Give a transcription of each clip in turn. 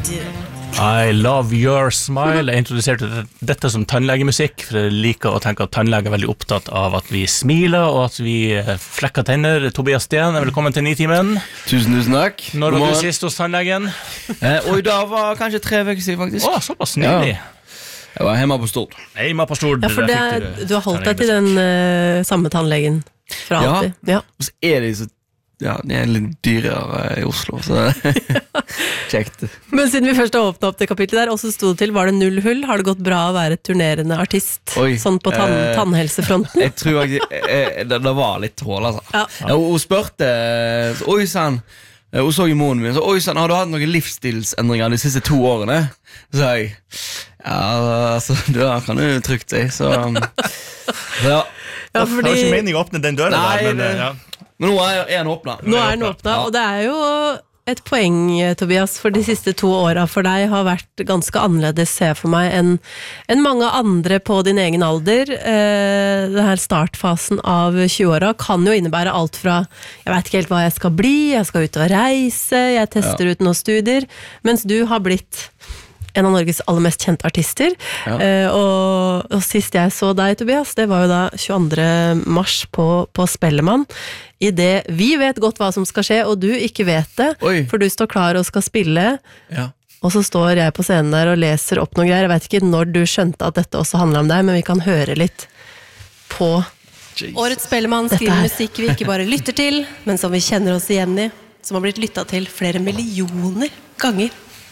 I love your smile. Jeg introduserte dette som tannlegemusikk, for jeg liker å tenke at tannlege er veldig opptatt av at vi smiler og at vi flekker tenner. Tobias Steen, velkommen til Nitimen. Tusen takk. Når var du sist hos tannlegen? Og I dag var kanskje 3 uker siden faktisk. Såpass nydelig. Jeg var hjemme på Stord. Ja, for du har holdt deg til den samme tannlegen fra alltid. Ja. Og så de så det litt dyrere I Oslo, så kjekt. Men siden vi først har åpnet opp det kapitlet der, og så stod det til, var det 0 hull? Har det gått bra å være turnerende artist? Sånn på tannhelsefronten? Jeg tror det var litt hål, altså. Ja. Hun spørte, oi sann, hun så I moren min, så oi sann, har du hatt noen livsstilsendringer de siste 2 årene? Så sa jeg, altså, da kan du trygt si, så ja. Ja, fordi... Det var ikke meningen å åpne den døren. Nei, der, men, Men nå den åpnet. Nå den åpnet, og det jo et poeng, Tobias, for de siste 2 årene for deg har vært ganske annerledes, ser jeg for meg, enn mange andre på din egen alder. Denne startfasen av 20-åra kan jo innebære alt fra, jeg vet ikke helt hva jeg skal bli, jeg skal ut og reise, jeg tester ut noen studier, mens du har blitt en av Norges aller mest kjente artister. Og sist jeg så deg, Tobias, det var jo da 22. mars på Spellemann. I det vi vet godt hva som skal skje, og du ikke vet det, for du står klar og skal spille, og så står jeg på scenen der og leser opp noen greier. Jeg vet ikke når du skjønte at dette også handler om deg, men vi kan høre litt på Årets Spellemann skriver musikk vi ikke bare lytter til, men som vi kjenner oss igjen I, som har blitt lyttet til flere millioner ganger.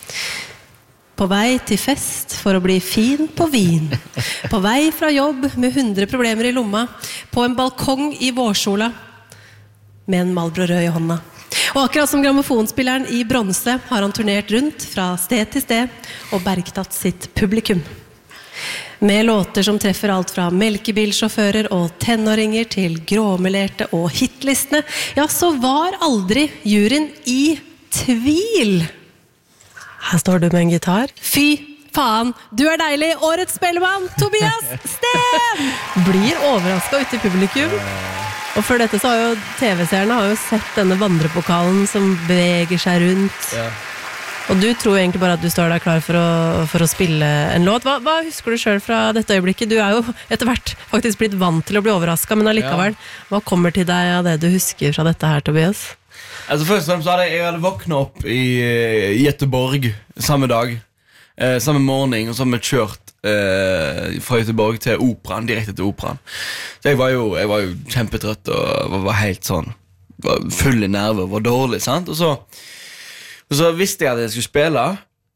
På vei til fest for å bli fin på vin. På vei fra jobb med 100 problemer I lomma. På en balkong I vårsola. Med en Marlboro rød I hånda. Og akkurat som grammofonspilleren I bronse har han turnert rundt fra sted til sted og bergtatt sitt publikum. Med låter som treffer alt fra melkebilsjåfører og tenåringer til gråmelerte og hitlistene. Ja, så var aldri juryen I tvil. Her står du med en gitar. Fy faen, du deilig! Årets Spellemann, Tobias Steen! Blir overrasket ute I publikum. Og før dette så har jo TV-seerne har jo sett denne vandrepokalen som beveger seg rundt. Og du tror egentlig bare at du står der klar for å spille en låt. Hva husker du selv fra dette øyeblikket? Du jo etter hvert faktisk blitt vant til å bli overrasket, men allikevel, hva kommer til deg av det du husker fra dette her, Tobias? Altså først og fremst så jeg hadde våknet opp I Göteborg samme dag, samme morgen, og så hadde vi kjørt fra Göteborg til operaen, direkte til operaen. Så jeg var jo kjempetrøtt og var helt sånn, var full I nerver, var dårlig, sant? Og så visste jeg at jeg skulle spille,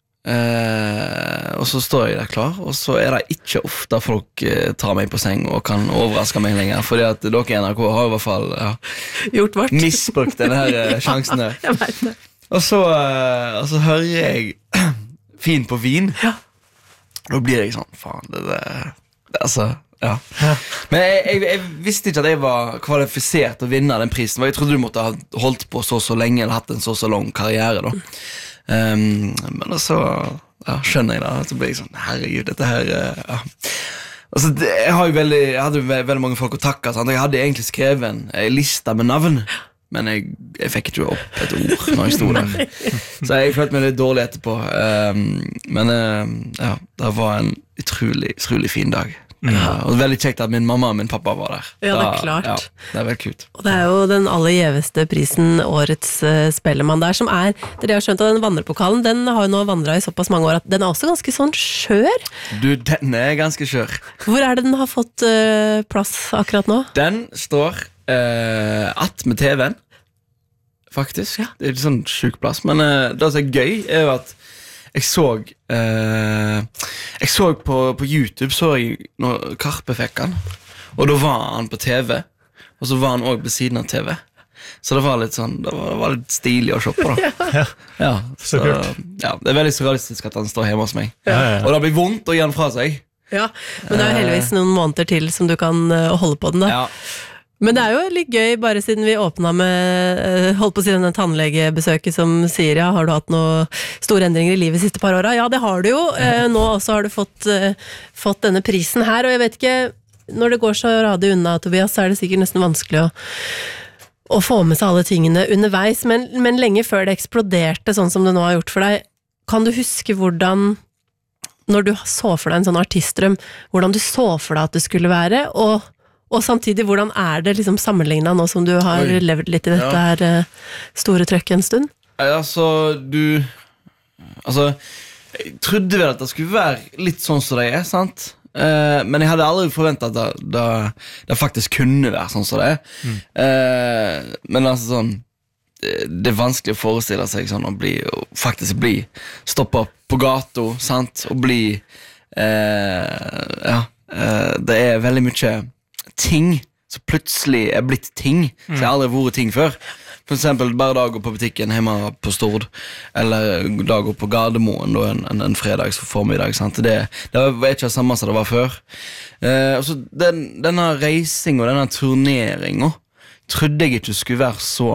og så står jeg der klar, og så det ikke ofte folk tar meg på seng og kan overraske meg lenger, fordi at dere I NRK har I hvert fall gjort vart misbrukt denne her sjansen der. Jeg vet det. Og så hører jeg fin på vin. Da blir jeg sånn, faen, det altså, Men jeg visste ikke at jeg var kvalifisert til å vinne den prisen. Jeg trodde du måtte ha holdt på så lenge eller hatt en så lang karriere da. Men så skjønner jeg da, så blir jeg sånn, herregud, dette her altså, jeg hadde veldig mange folk å takke, sant? Jeg hadde egentlig skrevet en liste med navn, men jeg fikk ikke opp et ord når jeg stod der, så jeg følte meg litt dårlig etterpå, men det var en utrolig fin dag. Og veldig kjekt at min mamma og min pappa var der. Ja, det klart. Det veldig kult. Og det jo den aller gjeveste prisen, Årets Spellemann der, som det har skjønt at den vandrepokalen, den har jo nå vandret I såpass mange år at den også ganske sånn skjør. Du, den ganske skjør. Hvor det den har fått plass akkurat nå? Den står att med TV-en, faktisk. Det litt sånn syk plass, men det som gøy jo at jeg så på YouTube så jeg når Karpe fikk han, og da var han på TV, og så var han også ved siden av TV, så det var litt sånn, det var litt stilig å se på da. Så kult. Det veldig surrealistisk at han står hjemme hos meg, og det blir vondt å gi han fra seg. Ja, men det jo heldigvis noen måneder til som du kan holde på den da. Men det jo litt gøy, bare siden vi åpnet med, holdt på å si denne tannlegebesøket som sier, har du hatt noen store endringer I livet de siste par årene? Ja, det har du jo. Nå også har du fått denne prisen her, og jeg vet ikke, når det går så radig unna, Tobias, så det sikkert nesten vanskelig å få med seg alle tingene underveis, men lenge før det eksploderte, sånn som det nå har gjort for deg, kan du huske hvordan, når du så for deg en sånn artistdrøm, hvordan du så for deg at det skulle være, og samtidig, hvordan det liksom sammenlignet nå som du har levd litt i dette her store trøkket en stund? Jeg trodde vel at det skulle være litt sånn som det sant? Men jeg hadde aldri forventet at det faktisk kunne være sånn som det men altså sånn det vanskelig å forestille seg sånn å faktisk bli stoppet på gata, sant? Og bli det veldig mye ting som plutselig blitt ting som jeg aldri har vært ting før. For eksempel bare da gå på butikken hjemme på Stord, eller da gå på Gardermoen en fredags formiddag, sant? Det var ikke det samme som det var før. Og så denne reisingen og denne turneringen trodde jeg ikke skulle være så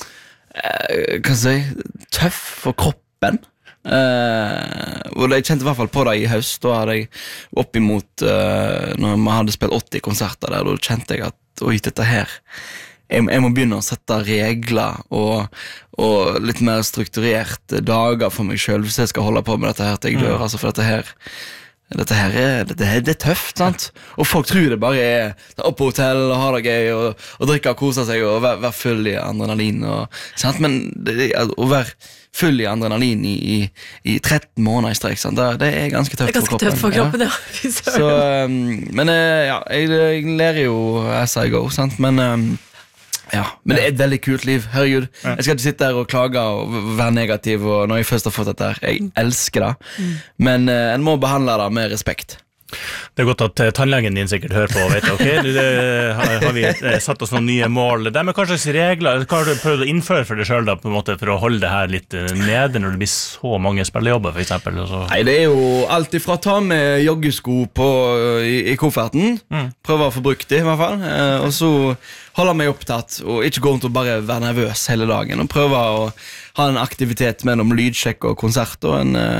tøff for kroppen. Og jeg kjente i hvert fall på det i høst. Da hadde jeg oppimot når man hadde spilt 80 konserter der, da kjente jeg at dette her jeg må begynne å sette regler og litt mer strukturert dager for meg selv hvis jeg skal holde på med dette her til jeg dør. Altså for dette her er tøft, sant? Og folk tror det bare opp på hotell og ha det gøy og drikke og kose seg og være full i adrenalin sant? Men å være full i adrenalin i 13 måneder i strekk, sant? Det ganske tøft for kroppen. Det ganske tøft for kroppen, ja. Så, men jeg lærer jo as I go, sant? Men det et veldig kult liv, herregud. Jeg skal ikke sitte her og klage og være negativ når jeg først har fått dette her. Jeg elsker det, men en må behandle det med respekt. Det godt at tannlegen din sikkert hører på, vet du, ok? Har vi satt oss noen nye mål. Det med kanskje regler, hva har du prøvd å innføre for deg selv da, på en måte, for å holde det her litt nede når det blir så mange spillejobber, for eksempel? Nei, det jo alt ifra ta med joggesko i kofferten, prøve å få brukt det i hvert fall, og så holde meg opptatt, og ikke gå rundt og bare være nervøs hele dagen, og prøve å ha en aktivitet mellom lydsjekk og konsert, og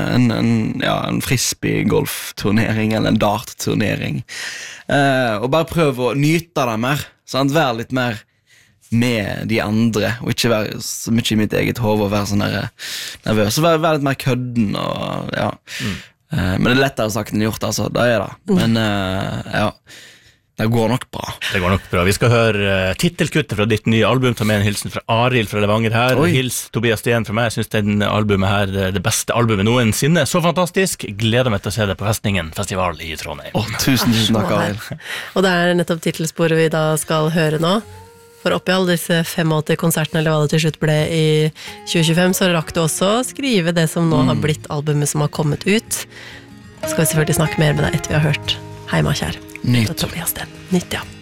en frisbee-golfturnering, eller en dart-turnering. Og bare prøve å nyte det mer, sant? Være litt mer med de andre, og ikke være så mye i mitt eget hode, og være sånn nervøs, og være litt mer kødden, og men det lettere sagt enn gjort, altså, det det. Men det går nok bra. Det går nok bra. Vi skal høre titelkuttet fra ditt nye album, ta med en hilsen fra Arild fra Levanger her. Hils Tobias Steen fra meg. Jeg synes den albumet her det beste albumet noensinne. Så fantastisk. Gleder meg til å se det på Festningen Festival i Trondheim. Tusen takk, Arild. Og det nettopp titelsporet vi da skal høre nå. For oppi alle disse 85 konsertene, eller hva det til slutt ble i 2025, så rakk du også skrive det som nå har blitt albumet som har kommet ut. Skal vi selvfølgelig snakke mer med deg etter vi har hørt Heima kjær. Nytt. Tobias Steen. Nytt, ja.